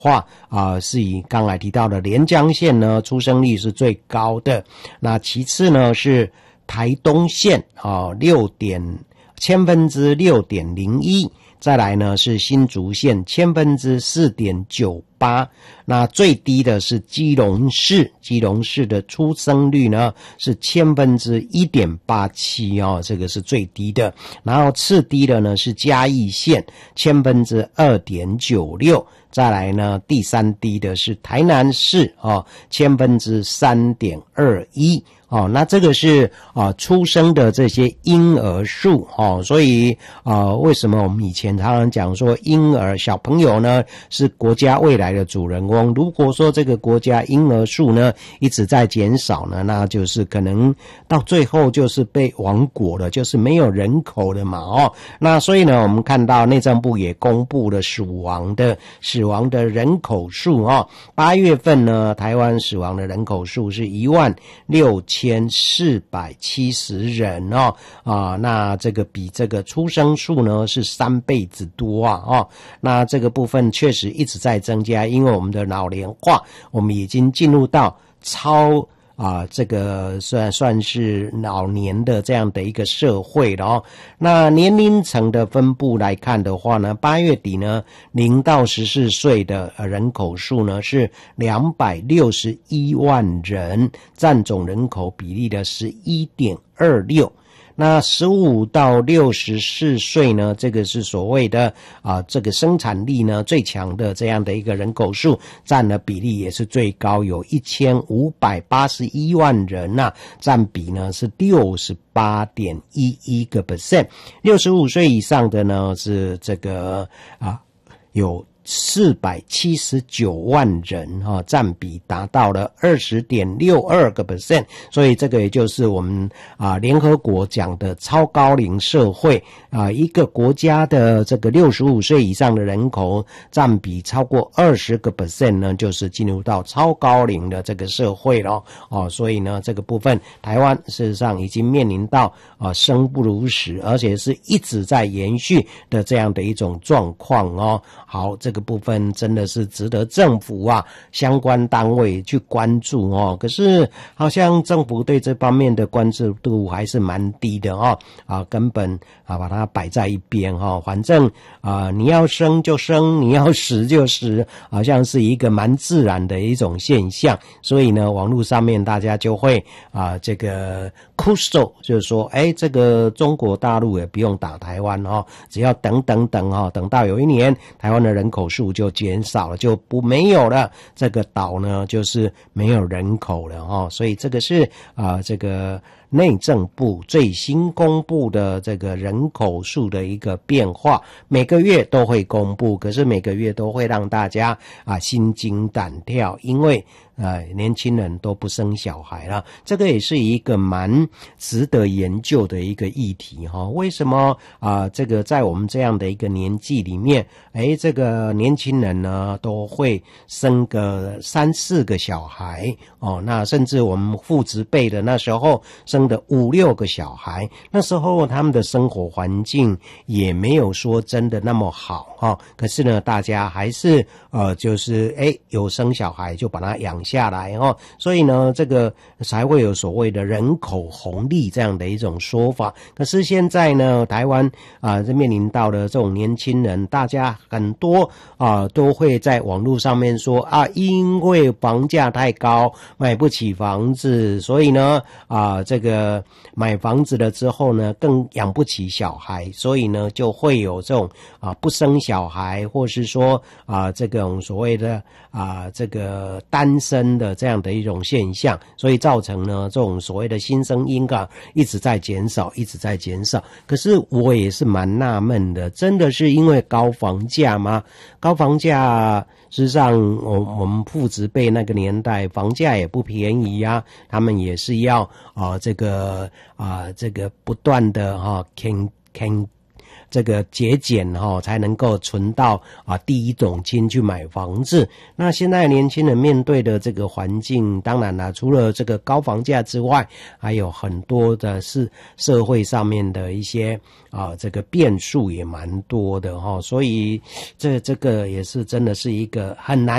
话是以刚才提到的连江县呢出生率是最高的，那其次呢是台东县6.01%，再来呢是新竹县4.98%，那最低的是基隆市的出生率呢是1.87%这个是最低的，然后次低的呢是嘉义县2.96%，再来呢第三低的是台南市3.21%。那这个是出生的这些婴儿数所以为什么我们以前常常讲说婴儿小朋友呢是国家未来的主人翁，如果说这个国家婴儿数呢一直在减少呢，那就是可能到最后就是被亡国了，就是没有人口了嘛那所以呢我们看到内政部也公布了死亡的人口数8月份呢台湾死亡的人口数是16470人那这个比这个出生数呢是3倍之多那这个部分确实一直在增加，因为我们的老龄化，我们已经进入到这个算是老年的这样的一个社会了那年龄层的分布来看的话呢，8月底呢0到14岁的人口数呢是261万人，占总人口比例的 11.26%。那15到64岁呢，这个是所谓的这个生产力呢最强的这样的一个人口数，占的比例也是最高，有1581万人占比呢是 68.11%。65岁以上的呢是这个有479万人占比达到了 20.62%， 所以这个也就是我们联合国讲的超高龄社会一个国家的这个65岁以上的人口占比超过 20% 呢，就是进入到超高龄的这个社会了所以呢这个部分台湾事实上已经面临到生不如死，而且是一直在延续的这样的一种状况好，这个部分真的是值得政府相关单位去关注可是好像政府对这方面的关注度还是蛮低的根本把它摆在一边反正你要生就生，你要死就死，好像是一个蛮自然的一种现象，所以呢网络上面大家就会这个哭诉，就是说这个中国大陆也不用打台湾只要等到有一年台湾的人口数就减少了，就没有了，这个岛呢就是没有人口了所以这个是这个内政部最新公布的这个人口数的一个变化，每个月都会公布，可是每个月都会让大家心惊胆跳，因为年轻人都不生小孩了，这个也是一个蛮值得研究的一个议题为什么这个在我们这样的一个年纪里面这个年轻人呢都会生个3-4个小孩那甚至我们父执辈的那时候生的5-6个小孩，那时候他们的生活环境也没有说真的那么好可是呢大家还是就是有生小孩就把它养下来所以呢这个才会有所谓的人口红利这样的一种说法。可是现在呢台湾面临到了这种年轻人，大家很多都会在网络上面说因为房价太高买不起房子，所以呢这个买房子了之后呢更养不起小孩，所以呢就会有这种不生小孩，或是说这种所谓的这个单身的这样的一种现象，所以造成呢这种所谓的新生婴一直在减少。可是我也是蛮纳闷的，真的是因为高房价吗？高房价事实上我们父执辈那个年代房价也不便宜他们也是要这个不断的这个节俭才能够存到第一桶金去买房子。那现在年轻人面对的这个环境，当然啦，除了这个高房价之外，还有很多的是社会上面的一些这个变数也蛮多的所以这个也是真的是一个很难